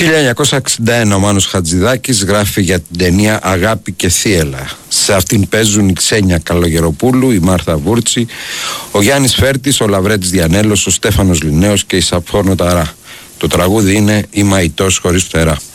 1961 ο Μάνος Χατζηδάκης γράφει για την ταινία «Αγάπη και θύελλα». Σε αυτήν παίζουν η Ξένια Καλογεροπούλου, η Μάρθα Βούρτσι, ο Γιάννης Φέρτης, ο Λαβρέτης Διανέλος, ο Στέφανος Λινέος και η Σαφώνο Ταρά. Το τραγούδι είναι «Η μαϊτός χωρίς φτερά».